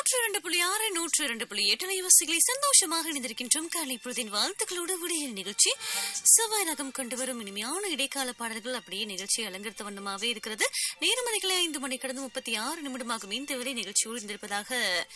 102.6 102.8 அலைவரிசைகளை சந்தோஷமாக இணைந்திருக்கின்றோம். காலை பொழுதின் வாழ்த்துக்களோடு விடியல் நிகழ்ச்சி செவ்வாய் ரகம் கொண்டு வரும் இனிமையான இடைக்கால பாடல்கள் அப்படியே நிகழ்ச்சி அலங்கரித்த வண்ணமாவே இருக்கிறது. நேரமணிகளை 5 மணி கடந்து 36 நிமிடமாகும் இந்த வரை நிகழ்ச்சியோடு இருந்திருப்பதாக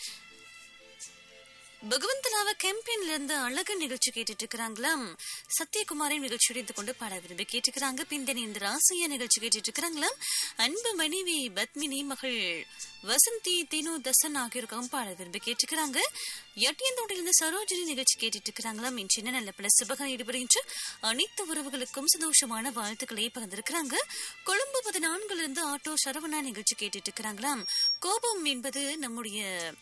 பகவந்தலாவ கேம்பெயின்ல இருந்து அழகு நிகழ்ச்சி கேட்டுட்டு இருக்கிறாங்களாம். சத்யகுமாரின் நிகழ்ச்சியோடு இருந்து கொண்டு பாட விரும்பி கேட்டுக்கிறாங்க. பிந்தனி இந்த ராசியா நிகழ்ச்சி கேட்டுட்டு இருக்கிறாங்களாம். அன்பு மனைவி பத்மினி, மகள் வசந்தி, தினு, தசன் ஆகியோருக்காகவும் பாட விரும்பி கேட்டுக்கிறாங்க. எட்டியந்தோட்டிலிருந்து சரோஜினி நிகழ்ச்சி கேட்டுட்டு இருக்கிறாங்களாம். இன்றின நல்ல பல சுபகம் ஈடுபடுகின்ற அனைத்து உறவுகளுக்கும் சந்தோஷமான வாழ்த்துக்களை பகிர்ந்திருக்கிறாங்க. கொழும்பு 14 இருந்து ஆட்டோ சரவணா நிகழ்ச்சி கேட்டுட்டு இருக்கிறாங்களாம். கோபம் என்பது நம்முடைய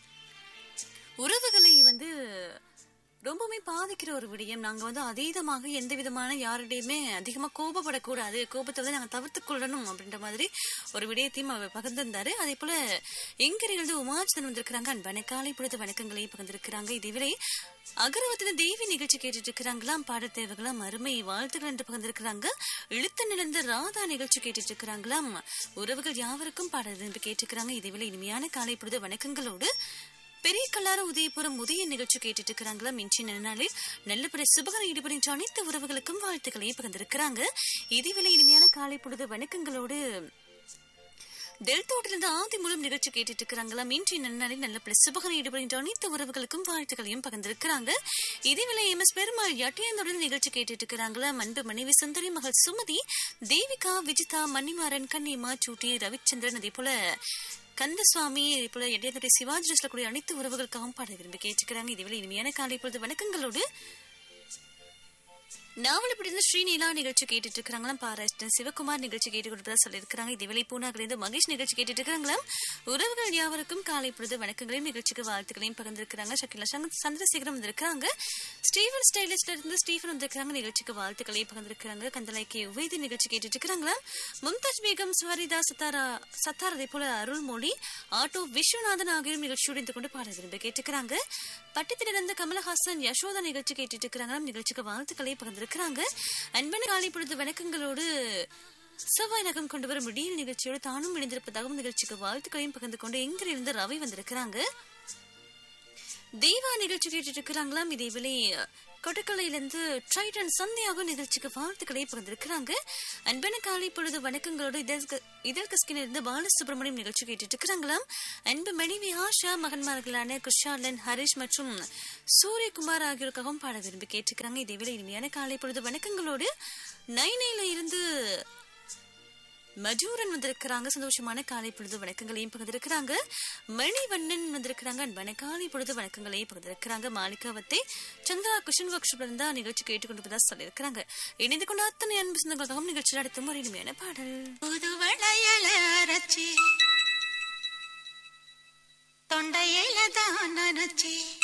உறவுகளை ரொம்பவுமே பாதிக்கிற ஒரு விடயம். நாங்க அதீதமாக எந்த விதமான யாருடையுமே அதிகமா கோபப்படக்கூடாது, கோபத்தை நாங்க தவிர்த்துக் கொள்ளணும் அப்படின்ற மாதிரி ஒரு விடயத்தையும் அவர் பகிர்ந்திருந்தாரு. அதே போல எங்கிருந்து உமாச்சந்தன் வந்திருக்கிறாங்க. அன்பான காலை பொழுது வணக்கங்களை பகிர்ந்திருக்கிறாங்க. இதுவரை அகரவத்தின தேவி நிகழ்ச்சி கேட்டுட்டு இருக்கிறாங்களாம். பாடத் தேவைகளாம் அருமை வாழ்த்துக்கள் என்று பகிர்ந்திருக்கிறாங்க. இழுத்து நிலந்த ராதா நிகழ்ச்சி கேட்டுட்டு இருக்கிறாங்களாம். உறவுகள் யாவருக்கும் பாட விரும்பி கேட்டுக்கிறாங்க. இதுவரை இனிமையான காலை பொழுது வணக்கங்களோடு பெரிய கல்லார உதயபுரம் உதய நிகழ்ச்சி கேட்டுட்டு இருக்கிறாங்களா. மிஞ்சி நாளில் நல்லபடி சுபகரம் ஈடுபடுகின்ற அனைத்து உறவுகளுக்கும் வாழ்த்துக்களை பகிர்ந்திருக்கிறாங்க. இதுவில இனிமையான காலை பொழுது வணக்கங்களோடு டெல்டோட்டிலிருந்து ஆதி மூலம் நிகழ்ச்சி கேட்டுட்டு இருக்கிறாங்களா. மிஞ்சி நன்னாளில் நல்லபடி சுபகரம் ஈடுபடுகின்ற அனைத்து உறவுகளுக்கும் வாழ்த்துக்களையும் பகிர்ந்திருக்கிறாங்க. இதுவில எம்எஸ் பெருமாள் எட்டியந்தோடு நிகழ்ச்சி கேட்டுட்டு இருக்கிறாங்களா. அன்பு மனைவி சுந்தரி, மகள் சுமதி, தேவிகா, விஜிதா, மணிமாறன், கன்னிமா, சூட்டி, ரவிச்சந்திரன், அதே போல கந்தசுவாமி, போல எடையதுடைய சிவாஜி கூடிய அனைத்து உறவுகளுக்காகவும் பாட விரும்பி கேட்டுக்கிறாங்க. இதுவரை இனிமையான காலை பொழுது வணக்கங்களோடு நாவலப்படிந்து ஸ்ரீநீலா நிகழ்ச்சி கேட்டுட்டு இருக்கிறாங்களாம். பாராஸ்டன் சிவகுமார் நிகழ்ச்சி கேட்டு கொடுப்பதா சொல்லியிருக்கிறாங்க. இதுவரை பூனாகிலிருந்து மகேஷ் நிகழ்ச்சி கேட்டுட்டு இருக்கிறாங்களாம். உறவுகள் யாவருக்கும் காலை பொழுது வணக்கங்களையும் நிகழ்ச்சிக்கு வாழ்த்துக்களையும் பகிர்ந்திருக்கிறாங்க. சக்கிலா சந்திரசேகரம் வந்திருக்கிறாங்க. ஸ்டீவன் ஸ்டைலிஸ்ட்ல இருந்து ஸ்டீஃபன் வந்திருக்கிறாங்க. நிகழ்ச்சிக்கு வாழ்த்துக்களையும் பகிர்ந்திருக்கிறாங்க. கந்தலாய்க்கு உவைதி நிகழ்ச்சி கேட்டுட்டு இருக்கிறாங்களாம். மும்தாஜ் பேகம், ஸ்வரிதா, சத்தார், அதே போல அருள்மொழி, ஆட்டோ விஸ்வநாதன் ஆகியோரும் நிகழ்ச்சியோடு இருந்து கொண்டு பாட விரும்பி கேட்டுக்கிறாங்க. பட்டத்திலிருந்து கமலஹாசன், யசோதா நிகழ்ச்சி கேட்டுட்டு இருக்கிறாங்களாம். நிகழ்ச்சிக்கு வாழ்த்துக்களை பகிர்ந்து இருக்கிறாங்க. அன்பன காலை பொழுது வணக்கங்களோடு செவ்வாய் நகம் கொண்டு வரும் விடியல் நிகழ்ச்சியோடு தானும் இணைந்திருப்பதாகவும் நிகழ்ச்சிக்கு வாழ்த்துக்களையும் பகிர்ந்து கொண்டு எங்கிருந்து ரவி வந்திருக்கிறாங்க. தெய்வா நிகழ்ச்சி கேட்டுட்டு இருக்கிறாங்களாம். இதேவேளை கொட்டக்கலையிலிருந்து ட்ரைடன் சந்தியாக நிகழ்ச்சிக்கு வாழ்த்துக்களை பகிர்ந்திருக்கிறாங்க. அன்பன காலை பொழுது வணக்கங்களோடு இதழ் கஸ்கினிலிருந்து பாலசுப்ரமணியம் நிகழ்ச்சி கேட்டுட்டு இருக்கிறாங்களாம். அன்பு மனைவி ஆஷா, மகன்மார்களான குஷாலன், ஹரிஷ் மற்றும் சூரியகுமார் ஆகியோருக்காகவும் பாட விரும்பி கேட்டுக்கிறாங்க. இதேவேளை இனிமையான காலை பொழுது வணக்கங்களோடு நைனையில இருந்து மஜூரன் வந்திருக்கிறாங்க. சந்தோஷமான காலை பொழுது வணக்கங்களையும் பகிர்ந்திருக்கிறாங்க. மணிவண்ணன் வந்திருக்கிறாங்க. அன்பான காலை பொழுது வணக்கங்களையும் பகிர்ந்திருக்கிறாங்க. மாளிகாவத்தை சந்திரா குஷன் ஒர்க் ஷாப்ல இருந்தா நிகழ்ச்சி கேட்டுக்கொண்டு சொல்லியிருக்கிறாங்க. இணைந்து கொண்டு அத்தனை அன்பு சொந்தங்களுக்காகவும் நிகழ்ச்சியில் அடுத்த ஒரு இனிமையான பாடல். தொண்டையில தான் நினைச்சி